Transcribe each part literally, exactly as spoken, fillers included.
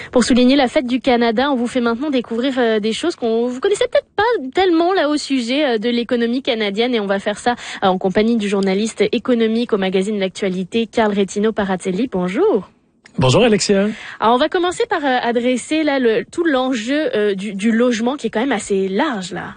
Pour souligner la fête du Canada, on vous fait maintenant découvrir euh, des choses qu'on vous connaissez peut-être pas tellement là au sujet euh, de l'économie canadienne, et on va faire ça euh, en compagnie du journaliste économique au magazine L'Actualité, Carl Rettino-Paratelli. Bonjour. Bonjour Alexia. Alors on va commencer par euh, adresser là le, tout l'enjeu euh, du, du logement qui est quand même assez large là.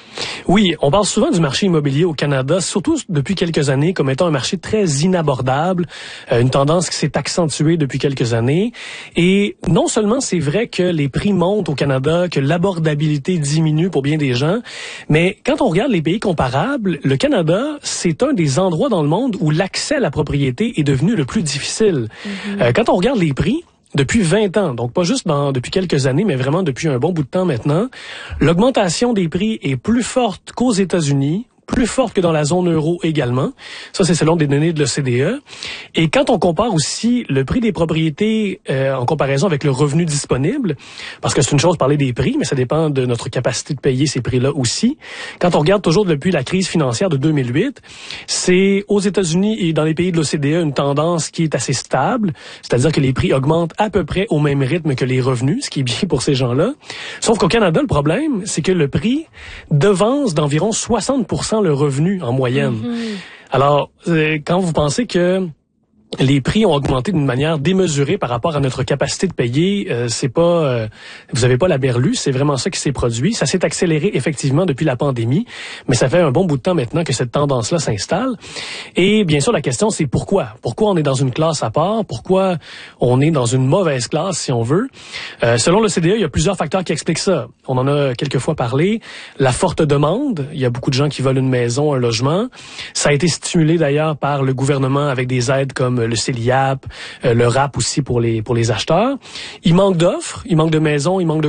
Oui, on parle souvent du marché immobilier au Canada, surtout depuis quelques années, comme étant un marché très inabordable, euh, une tendance qui s'est accentuée depuis quelques années. Et non seulement c'est vrai que les prix montent au Canada, que l'abordabilité diminue pour bien des gens, mais quand on regarde les pays comparables, le Canada, c'est un des endroits dans le monde où l'accès à la propriété est devenu le plus difficile. Mm-hmm. Euh, quand on regarde les prix, depuis vingt ans, donc pas juste dans, depuis quelques années, mais vraiment depuis un bon bout de temps maintenant, l'augmentation des prix est plus forte qu'aux États-Unis, plus forte que dans la zone euro également. Ça, c'est selon des données de l'O C D E. Et quand on compare aussi le prix des propriétés euh, en comparaison avec le revenu disponible, parce que c'est une chose de parler des prix, mais ça dépend de notre capacité de payer ces prix-là aussi. Quand on regarde toujours depuis la crise financière de deux mille huit, c'est aux États-Unis et dans les pays de l'O C D E une tendance qui est assez stable, c'est-à-dire que les prix augmentent à peu près au même rythme que les revenus, ce qui est bien pour ces gens-là. Sauf qu'au Canada, le problème, c'est que le prix devance d'environ soixante pour cent le revenu en moyenne. Mm-hmm. Alors, euh, quand vous pensez que les prix ont augmenté d'une manière démesurée par rapport à notre capacité de payer, euh, c'est pas, euh, vous avez pas la berlue, c'est vraiment ça qui s'est produit. Ça s'est accéléré effectivement depuis la pandémie, mais ça fait un bon bout de temps maintenant que cette tendance-là s'installe. Et bien sûr, la question c'est pourquoi. Pourquoi on est dans une classe à part? Pourquoi on est dans une mauvaise classe, si on veut? Euh, selon le C D E, il y a plusieurs facteurs qui expliquent ça. On en a quelques fois parlé. La forte demande. Il y a beaucoup de gens qui veulent une maison, un logement. Ça a été stimulé d'ailleurs par le gouvernement avec des aides comme le C E L I A P, euh, le R A P aussi pour les pour les acheteurs. Il manque d'offres, il manque de maisons, il manque de